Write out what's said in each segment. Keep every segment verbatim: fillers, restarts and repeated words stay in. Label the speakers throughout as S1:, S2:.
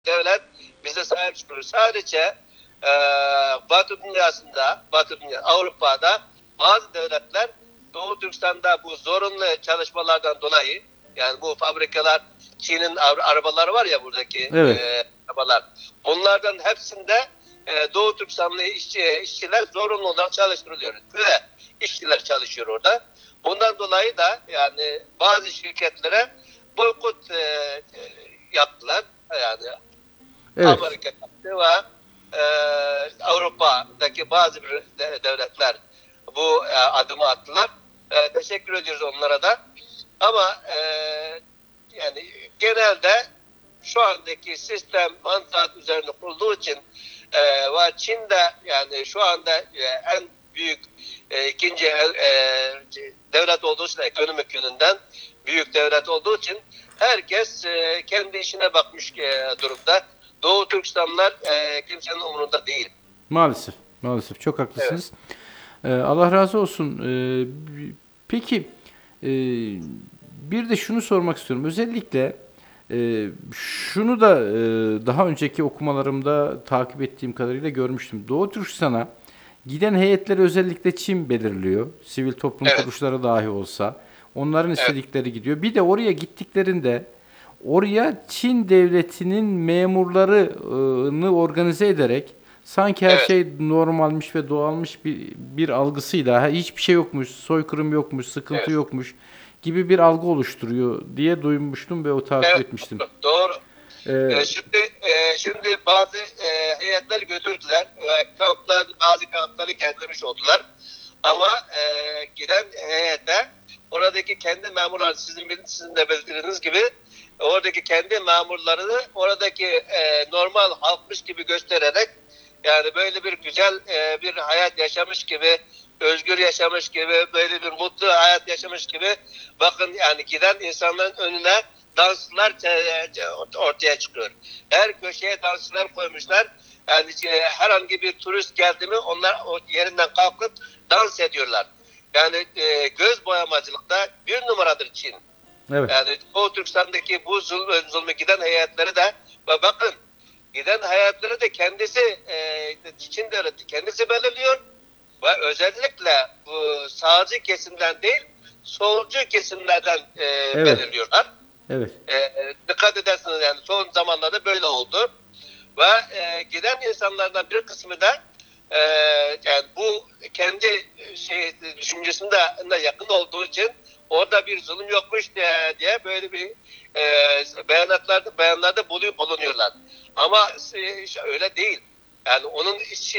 S1: devlet bize sahip çıkıyor. Sadece e, Batı dünyasında, Batı dünya, Avrupa'da bazı devletler Doğu Türkistan'da bu zorunlu çalışmalardan dolayı, yani bu fabrikalar, Çin'in arabaları var ya, buradaki
S2: Evet.
S1: e, arabalar, onlardan hepsinde e, Doğu Türkistanlı işçi, işçiler zorunlu olarak çalıştırılıyor. Ve işçiler çalışıyor orada. Bundan dolayı da yani bazı şirketlere boykot e, e, yaptılar. Yani
S2: Evet.
S1: Amerika yaptı ve e, Avrupa'daki bazı bir devletler bu e, adımı attılar. E, teşekkür ediyoruz onlara da. Ama e, yani genelde şu andaki sistem manfaat üzerine kurulduğu için e, ve Çin'de yani şu anda e, en büyük e, ikinci e, devlet olduğu için, ekonomik yönünden büyük devlet olduğu için herkes e, kendi işine bakmış e, durumda. Doğu Türkistanlılar e, kimsenin umurunda değil.
S2: Maalesef. Maalesef. Çok
S1: Evet.
S2: haklısınız. Ee, Allah razı olsun. Ee, peki e, bir de şunu sormak istiyorum. Özellikle e, şunu da e, daha önceki okumalarımda takip ettiğim kadarıyla görmüştüm. Doğu Türkistan'a giden heyetleri özellikle Çin belirliyor. Sivil toplum
S1: Evet.
S2: kuruluşları dahi olsa. Onların
S1: Evet.
S2: istedikleri gidiyor. Bir de oraya gittiklerinde oraya Çin devletinin memurlarını organize ederek sanki her
S1: Evet.
S2: şey normalmiş ve doğalmış bir, bir algısıyla hiçbir şey yokmuş, soykırım yokmuş, sıkıntı
S1: Evet.
S2: yokmuş gibi bir algı oluşturuyor diye duymuştum ve o takip
S1: Evet.
S2: etmiştim.
S1: Doğru.
S2: Ee,
S1: E, şimdi e, şimdi bazı e, heyetler götürdüler ve kamplar, bazı kampları kendilemiş oldular. Ama e, giden heyete oradaki kendi memurlar, sizin sizin de belirttiğiniz gibi oradaki kendi memurlarını oradaki e, normal halkmış gibi göstererek, yani böyle bir güzel e, bir hayat yaşamış gibi, özgür yaşamış gibi, böyle bir mutlu hayat yaşamış gibi, bakın yani giden insanların önüne danslar ortaya çıkıyor. Her köşeye danslar koymuşlar. Yani herhangi bir turist geldi mi onlar o yerinden kalkıp dans ediyorlar. Yani e, göz boyamacılıkta bir numaradır Çin.
S2: evet,
S1: Yani Doğu Türkistan'daki bu zulmü, zulmü giden heyetleri de bakın, giden heyetleri de kendisi e, Çin devleti kendisi belirliyor ve özellikle bu sağcı kesimden değil solcu kesimlerden e,
S2: evet,
S1: belirliyorlar.
S2: evet,
S1: E, dikkat ederseniz yani son zamanlarda böyle oldu. Ve e, giden insanlardan bir kısmı da e, yani bu kendi şey düşüncesinde yakın olduğu için orada bir zulüm yokmuş diye, diye böyle bir e, beyanatlarda beyanlarda buluyor, bulunuyorlar. Ama e, öyle değil. Yani onun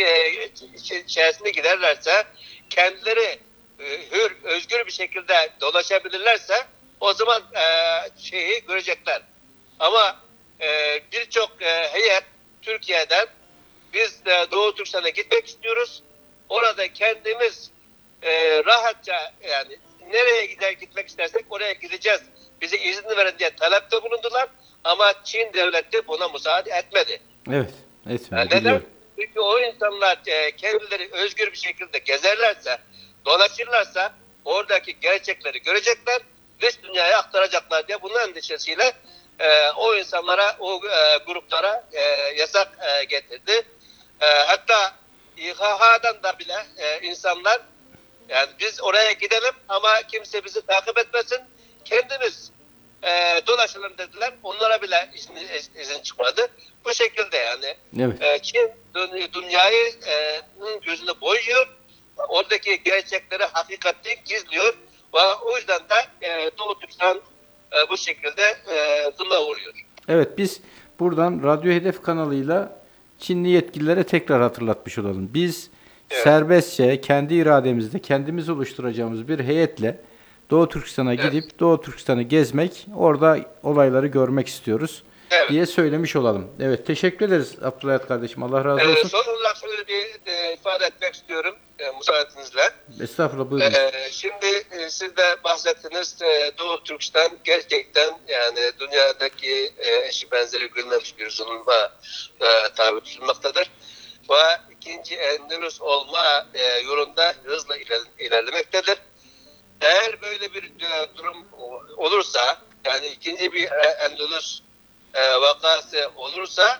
S1: içerisine giderlerse kendileri e, hür, özgür bir şekilde dolaşabilirlerse o zaman e, şeyi görecekler. Ama e, birçok e, heyet Türkiye'den biz de Doğu Türkistan'a gitmek istiyoruz. Orada kendimiz e, rahatça yani nereye gider gitmek istersek oraya gideceğiz. Bize izin verin diye talepte bulundular. Ama Çin devleti buna müsaade etmedi.
S2: evet,
S1: Yani
S2: etmedi
S1: neden?
S2: biliyorum.
S1: Çünkü o insanlar e, kendileri özgür bir şekilde gezerlerse, dolaşırlarsa oradaki gerçekleri görecekler, dış dünyaya aktaracaklar diye bunun endişesiyle e, o insanlara, o e, gruplara e, yasak e, getirdi. E, hatta İHH'dan da bile e, insanlar yani biz oraya gidelim ama kimse bizi takip etmesin, kendimiz e, dolaşalım dediler. Onlara bile izin, izin çıkmadı. Bu şekilde yani
S2: Evet.
S1: e, Çin dünyayı e, gözünü boyuyor. Oradaki gerçekleri, hakikati gizliyor. Ve o yüzden de e, Doğu Türkistan e, bu şekilde e, zulme uğruyor.
S2: Evet, biz buradan Radyo Hedef kanalıyla Çinli yetkililere tekrar hatırlatmış olalım. Biz
S1: Evet.
S2: serbestçe, kendi irademizle, kendimiz oluşturacağımız bir heyetle Doğu Türkistan'a
S1: Evet.
S2: gidip Doğu Türkistan'ı gezmek, orada olayları görmek istiyoruz
S1: Evet.
S2: diye söylemiş olalım. Evet, teşekkür ederiz Abdülhayat kardeşim. Allah razı
S1: E,
S2: olsun.
S1: son olarak şöyle bir e, ifade etmek istiyorum e, müsaadenizle.
S2: Estağfurullah, buyurunuz.
S1: Ee, şimdi e, siz de bahsettiniz, e, Doğu Türkistan gerçekten yani dünyadaki e, eşi benzeri görülmemiş bir zulme e, tabi tutulmaktadır. Ve ikinci Endülüs olma e, yolunda hızla iler, ilerlemektedir. Eğer böyle bir e, durum olursa yani ikinci bir e, Endülüs e, vakası olursa